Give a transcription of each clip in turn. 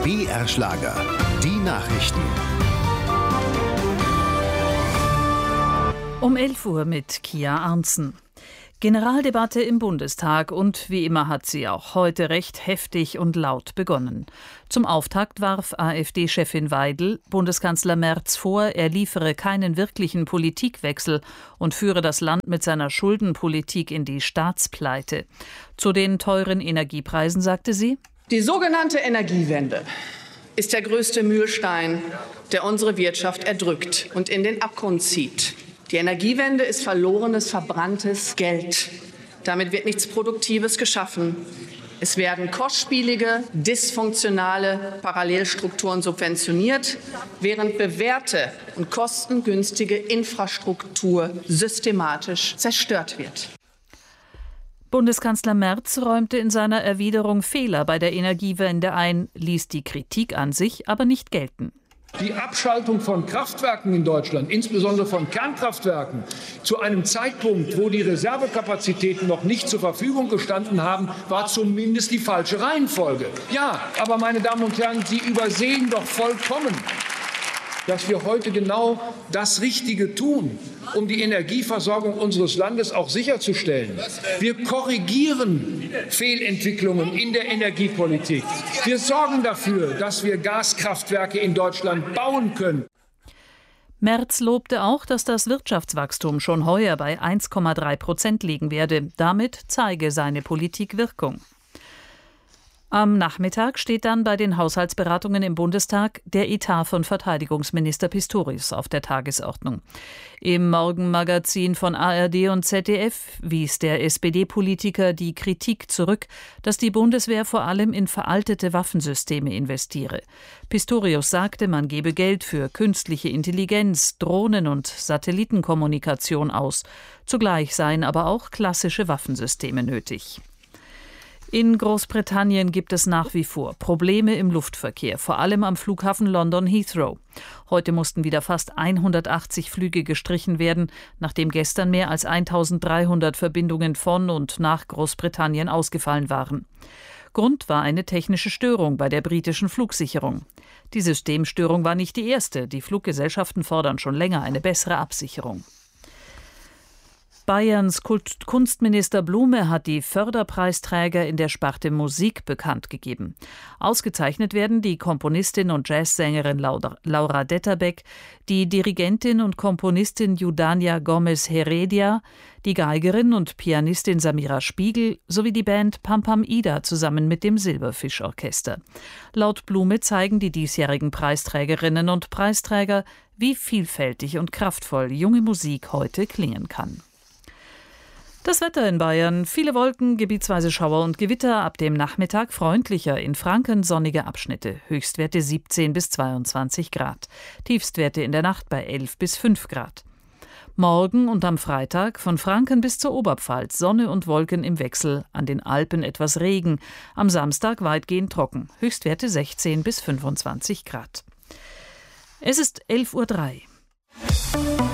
BR Schlager. Die Nachrichten. Um 11 Uhr mit Kia Arntzen. Generaldebatte im Bundestag und wie immer hat sie auch heute recht heftig und laut begonnen. Zum Auftakt warf AfD-Chefin Weidel Bundeskanzler Merz vor, er liefere keinen wirklichen Politikwechsel und führe das Land mit seiner Schuldenpolitik in die Staatspleite. Zu den teuren Energiepreisen sagte sie: Die sogenannte Energiewende ist der größte Mühlstein, der unsere Wirtschaft erdrückt und in den Abgrund zieht. Die Energiewende ist verlorenes, verbranntes Geld. Damit wird nichts Produktives geschaffen. Es werden kostspielige, dysfunktionale Parallelstrukturen subventioniert, während bewährte und kostengünstige Infrastruktur systematisch zerstört wird. Bundeskanzler Merz räumte in seiner Erwiderung Fehler bei der Energiewende ein, ließ die Kritik an sich aber nicht gelten. Die Abschaltung von Kraftwerken in Deutschland, insbesondere von Kernkraftwerken, zu einem Zeitpunkt, wo die Reservekapazitäten noch nicht zur Verfügung gestanden haben, war zumindest die falsche Reihenfolge. Ja, aber meine Damen und Herren, Sie übersehen doch vollkommen, dass wir heute genau das Richtige tun, um die Energieversorgung unseres Landes auch sicherzustellen. Wir korrigieren Fehlentwicklungen in der Energiepolitik. Wir sorgen dafür, dass wir Gaskraftwerke in Deutschland bauen können. Merz lobte auch, dass das Wirtschaftswachstum schon heuer bei 1,3% liegen werde. Damit zeige seine Politik Wirkung. Am Nachmittag steht dann bei den Haushaltsberatungen im Bundestag der Etat von Verteidigungsminister Pistorius auf der Tagesordnung. Im Morgenmagazin von ARD und ZDF wies der SPD-Politiker die Kritik zurück, dass die Bundeswehr vor allem in veraltete Waffensysteme investiere. Pistorius sagte, man gebe Geld für künstliche Intelligenz, Drohnen und Satellitenkommunikation aus. Zugleich seien aber auch klassische Waffensysteme nötig. In Großbritannien gibt es nach wie vor Probleme im Luftverkehr, vor allem am Flughafen London Heathrow. Heute mussten wieder fast 180 Flüge gestrichen werden, nachdem gestern mehr als 1300 Verbindungen von und nach Großbritannien ausgefallen waren. Grund war eine technische Störung bei der britischen Flugsicherung. Die Systemstörung war nicht die erste. Die Fluggesellschaften fordern schon länger eine bessere Absicherung. Bayerns Kunstminister Blume hat die Förderpreisträger in der Sparte Musik bekannt gegeben. Ausgezeichnet werden die Komponistin und Jazzsängerin Laura Detterbeck, die Dirigentin und Komponistin Eudania Gomez Heredia, die Geigerin und Pianistin Samira Spiegel sowie die Band Pam Pam Ida zusammen mit dem Silberfischorchester. Laut Blume zeigen die diesjährigen Preisträgerinnen und Preisträger, wie vielfältig und kraftvoll junge Musik heute klingen kann. Das Wetter in Bayern: viele Wolken, gebietsweise Schauer und Gewitter, ab dem Nachmittag freundlicher, in Franken sonnige Abschnitte, Höchstwerte 17 bis 22 Grad, Tiefstwerte in der Nacht bei 11 bis 5 Grad. Morgen und am Freitag von Franken bis zur Oberpfalz Sonne und Wolken im Wechsel, an den Alpen etwas Regen, am Samstag weitgehend trocken, Höchstwerte 16 bis 25 Grad. Es ist 11:03 Uhr.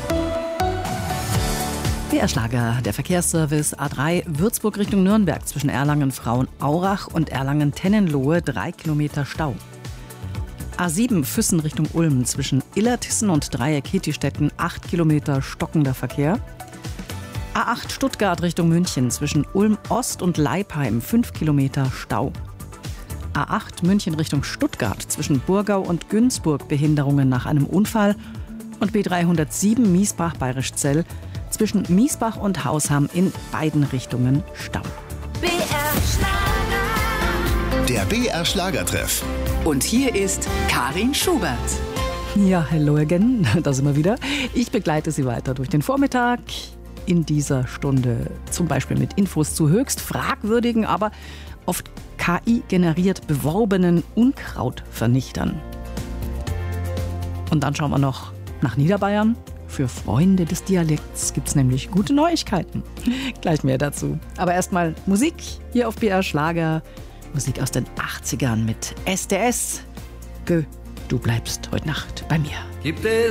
BR Schlager, der Verkehrsservice A3 Würzburg Richtung Nürnberg zwischen Erlangen-Frauenaurach und Erlangen-Tennenlohe 3 Kilometer Stau. A7 Füssen Richtung Ulm zwischen Illertissen und Dreieck-Hetistetten 8 Kilometer stockender Verkehr. A8 Stuttgart Richtung München zwischen Ulm Ost und Leipheim 5 Kilometer Stau. A8 München Richtung Stuttgart zwischen Burgau und Günzburg Behinderungen nach einem Unfall. Und B307 Miesbach-Bayrischzell zwischen Miesbach und Hausham in beiden Richtungen Stau. BR Schlager. Der BR Schlagertreff. Und hier ist Karin Schubert. Ja, hello again, da sind wir wieder. Ich begleite Sie weiter durch den Vormittag in dieser Stunde, zum Beispiel mit Infos zu höchst fragwürdigen, aber oft KI-generiert beworbenen Unkrautvernichtern. Und dann schauen wir noch nach Niederbayern. Für Freunde des Dialekts gibt es nämlich gute Neuigkeiten. Gleich mehr dazu. Aber erstmal Musik hier auf BR Schlager. Musik aus den 80ern mit SDS. Du bleibst heute Nacht bei mir. Gibt es